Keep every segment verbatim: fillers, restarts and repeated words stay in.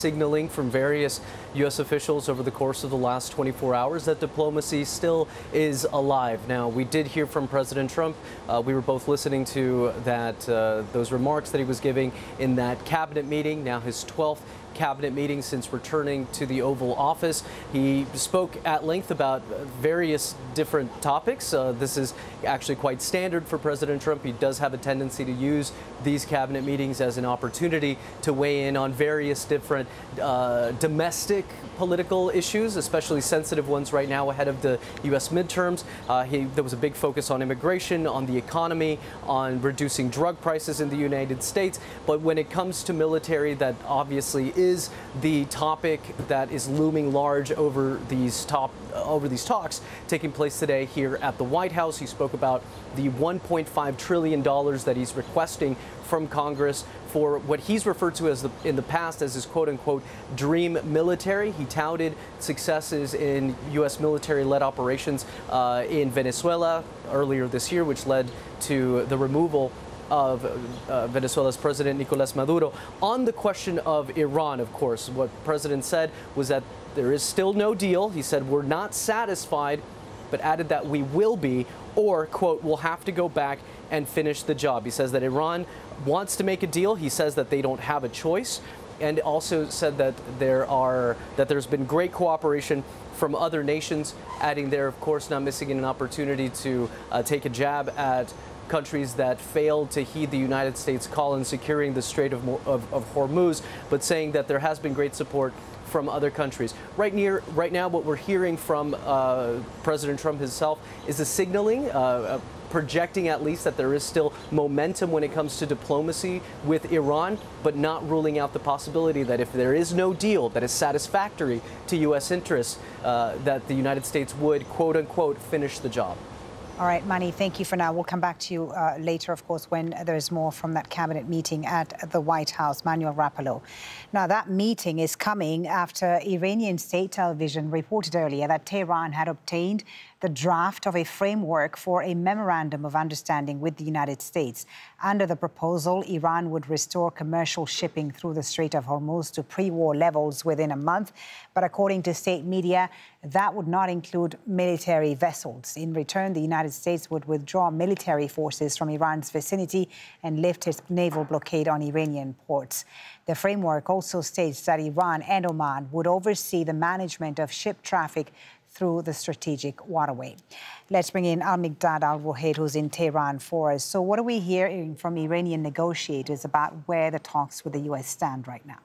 Signaling from various U S officials over the course of the last twenty-four hours that diplomacy still is alive. Now, we did hear from President Trump. Uh, we were both listening to that uh, those remarks that he was giving in that cabinet meeting, now his twelfth cabinet meeting since returning to the Oval Office. He spoke at length about various different topics. Uh, this is actually quite standard for President Trump. He does have a tendency to use these cabinet meetings as an opportunity to weigh in on various different uh, domestic political issues, especially sensitive ones right now ahead of the U S midterms. Uh, he, there was a big focus on immigration, on the economy, on reducing drug prices in the United States. But when it comes to military, that obviously is the topic that is looming large over these top over these talks taking place today here at the White House. He spoke about the one point five trillion dollars that he's requesting from Congress for what he's referred to as the, in the past as his quote-unquote dream military. He touted successes in U S military-led operations uh, in Venezuela earlier this year, which led to the removal of uh, Venezuela's President Nicolás Maduro. On the question of Iran, of course, what the president said was that there is still no deal. He said, we're not satisfied, but added that we will be, or, quote, we'll have to go back and finish the job. He says that Iran wants to make a deal. He says that they don't have a choice, and also said that there are that there's been great cooperation from other nations, adding there, of course, not missing an opportunity to uh, take a jab at countries that failed to heed the United States call in securing the Strait of, of, of Hormuz, but saying that there has been great support from other countries. Right near, right now, what we're hearing from uh, President Trump himself is a signaling, uh, uh, projecting at least that there is still momentum when it comes to diplomacy with Iran, but not ruling out the possibility that if there is no deal that is satisfactory to U S interests, uh, that the United States would, quote unquote, finish the job. All right, Mani, thank you for now. We'll come back to you uh, later, of course, when there's more from that cabinet meeting at the White House. Manuel Rapallo. Now, that meeting is coming after Iranian state television reported earlier that Tehran had obtained the draft of a framework for a memorandum of understanding with the United States. Under the proposal, Iran would restore commercial shipping through the Strait of Hormuz to pre-war levels within a month. But according to state media, that would not include military vessels. In return, the United States would withdraw military forces from Iran's vicinity and lift its naval blockade on Iranian ports. The framework also states that Iran and Oman would oversee the management of ship traffic through the strategic waterway. Let's bring in Al-Miqdad Al-Rohaid, who's in Tehran for us. So what are we hearing from Iranian negotiators about where the talks with the U S stand right now?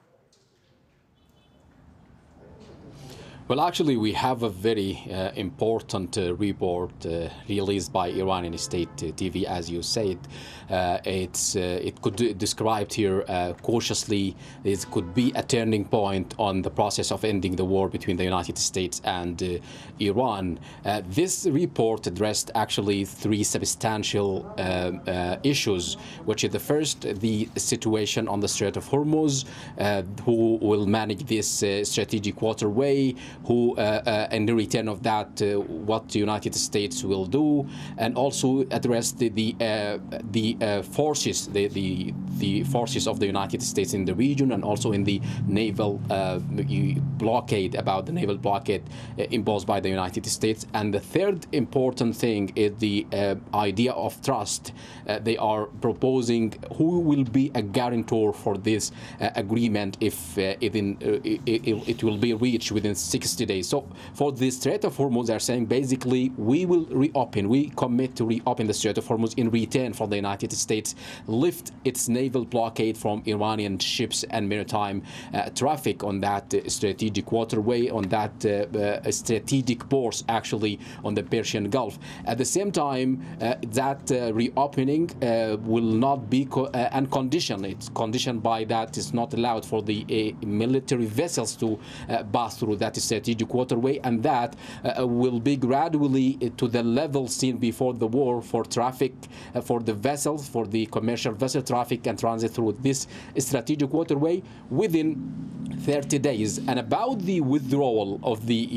Well, actually, we have a very uh, important uh, report uh, released by Iranian state uh, T V, as you said. Uh, it's uh, it could be described here uh, cautiously. It could be a turning point on the process of ending the war between the United States and uh, Iran. Uh, this report addressed actually three substantial uh, uh, issues, which is the first, the situation on the Strait of Hormuz, uh, who will manage this uh, strategic waterway, who, uh, uh, in the return of that, uh, what the United States will do, and also address the the, uh, the uh, forces, the, the the forces of the United States in the region, and also in the naval uh, blockade, about the naval blockade uh, imposed by the United States. And the third important thing is the uh, idea of trust. Uh, they are proposing who will be a guarantor for this uh, agreement if uh, it, in, uh, it, it will be reached within sixty days. So for the Strait of Hormuz, they're saying basically we will reopen, we commit to reopen the Strait of Hormuz in return for the United States lift its naval blockade from Iranian ships and maritime uh, traffic on that uh, strategic waterway, on that uh, uh, strategic ports actually on the Persian Gulf. At the same time, uh, that uh, reopening uh, will not be co uh, unconditional. It's conditioned by that it's not allowed for the uh, military vessels to uh, pass through that strategic waterway, and that uh, will be gradually to the level seen before the war for traffic, uh, for the vessels, for the commercial vessel traffic and transit through this strategic waterway within thirty days. And about the withdrawal of the